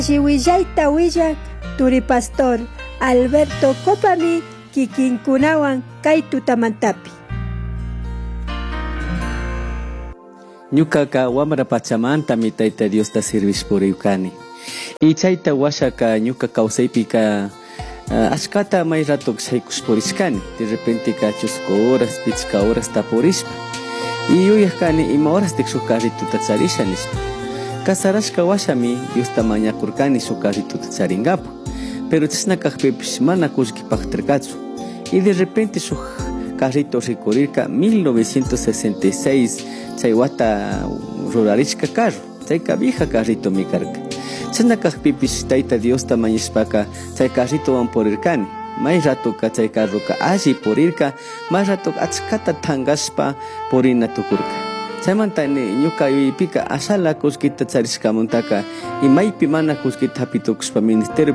Chiwillaita willak Turi Pastor Alberto Copami kikinkunawan kay tutamantapi. Ñukaqa wamra pachamantami Tayta Diosta sirvispuriwkani. Y chayta washaka ñuka kawsaypika ashkata may rato saykuspurishkani. De repente chusco horas, pichka horas tapurispa. Y uyakani ima horas shuk carrituta charisha nispa. Kasarashka washami Diosta mañakurkani shuk carrituta charingapu. Pero chasnakaqpipish mana kullkipaqtarqachu. Y de repente shuk carrito rikurirka 1966 chay wata rurarishka carro. Chayka vieja carrito mi karka. Chasnakaqpipish Tayta Diosta mañashpaka chay carritowan purirkani. May ratoka chay carroka alli purirka, may ratoka achkata thangashpa purina tukurka. Chaymantani ñuka yuyaypika ashala kullkita charishkamuntaka imaypi mana kullkita hapitukushpa ministerio